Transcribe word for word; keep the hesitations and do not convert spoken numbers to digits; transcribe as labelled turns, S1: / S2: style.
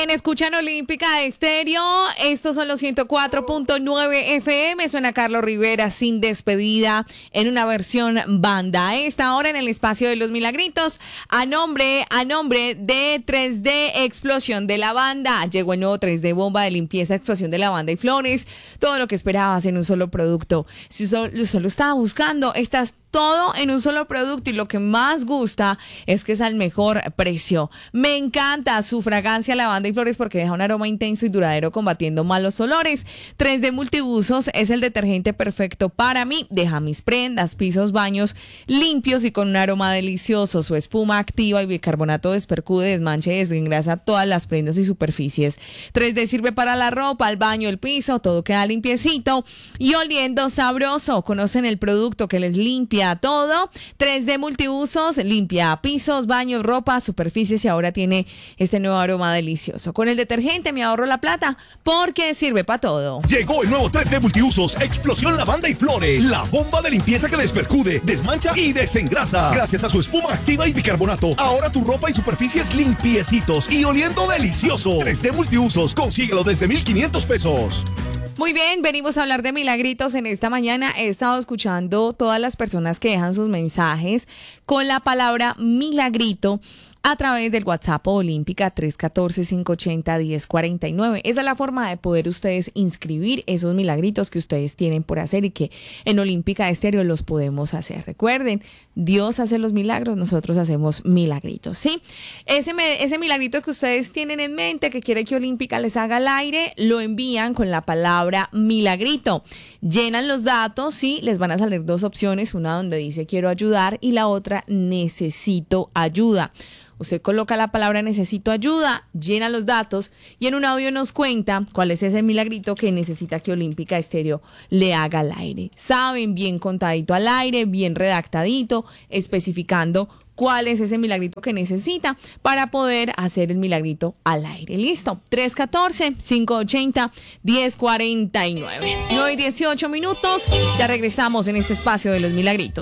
S1: bien, escuchan Olímpica Estéreo. Estos son los ciento cuatro punto nueve F M. Suena Carlos Rivera sin despedida en una versión banda. A esta hora en el espacio de los Milagritos, a nombre, a nombre de tres D Explosión de la Banda. Llegó el nuevo tres D Bomba de Limpieza Explosión de la Banda y Flores. Todo lo que esperabas en un solo producto. Si solo, solo estaba buscando, estás todo en un solo producto, y lo que más gusta es que es al mejor precio. Me encanta su fragancia lavanda y flores porque deja un aroma intenso y duradero combatiendo malos olores. tres D Multiusos es el detergente perfecto para mí. Deja mis prendas, pisos, baños limpios y con un aroma delicioso. Su espuma activa y bicarbonato despercude, desmanche y desengrasa todas las prendas y superficies. tres D sirve para la ropa, el baño, el piso, todo queda limpiecito y oliendo sabroso. Conocen el producto que les limpia todo. tres D Multiusos limpia pisos, baños, ropa, superficies y ahora tiene este nuevo aroma delicioso. Con el detergente me ahorro la plata porque sirve para todo.
S2: Llegó el nuevo tres D Multiusos Explosión Lavanda y Flores. La bomba de limpieza que despercude, desmancha y desengrasa. Gracias a su espuma activa y bicarbonato, ahora tu ropa y superficies limpiecitos y oliendo delicioso. tres D Multiusos, consíguelo desde mil quinientos pesos.
S1: Muy bien, venimos a hablar de milagritos en esta mañana. He estado escuchando todas las personas que dejan sus mensajes con la palabra milagrito a través del WhatsApp Olímpica tres uno cuatro, cinco ocho cero, uno cero cuatro nueve. Esa es la forma de poder ustedes inscribir esos milagritos que ustedes tienen por hacer y que en Olímpica Estéreo los podemos hacer. Recuerden, Dios hace los milagros, nosotros hacemos milagritos, ¿sí? Ese, me, ese milagrito que ustedes tienen en mente, que quiere que Olímpica les haga al aire, lo envían con la palabra milagrito. Llenan los datos, sí, les van a salir dos opciones, una donde dice quiero ayudar y la otra necesito ayuda. Usted coloca la palabra necesito ayuda, llena los datos y en un audio nos cuenta cuál es ese milagrito que necesita que Olímpica Estéreo le haga al aire. Saben, bien contadito al aire, bien redactadito, especificando cuál es ese milagrito que necesita para poder hacer el milagrito al aire. Listo, tres uno cuatro, cinco ocho cero, uno cero cuatro nueve. nueve y dieciocho minutos, ya regresamos en este espacio de los milagritos.